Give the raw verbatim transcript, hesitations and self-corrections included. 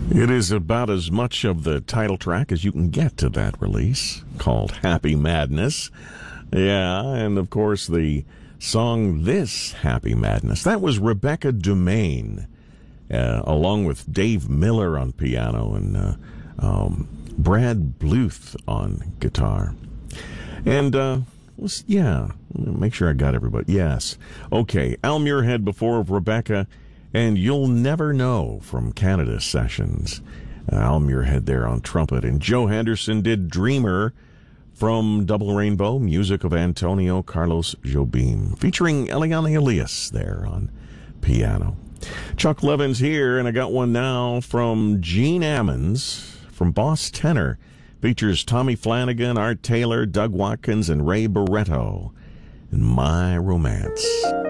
It is about as much of the title track as you can get to that release, called Happy Madness. Yeah, and of course the song This Happy Madness, that was Rebecca Dumaine, uh, along with Dave Miller on piano and uh, um, Brad Bluth on guitar. And, uh, yeah, make sure I got everybody. Yes. Okay, Al Muirhead before Rebecca, and You'll Never Know from Canada Sessions. Uh, Al Muirhead there on trumpet, and Joe Henderson did Dreamer from Double Rainbow, music of Antonio Carlos Jobim, featuring Eliane Elias there on piano. Chuck Levin's here, and I got one now from Gene Ammons from Boss Tenor. Features Tommy Flanagan, Art Taylor, Doug Watkins, and Ray Barretto in My Romance.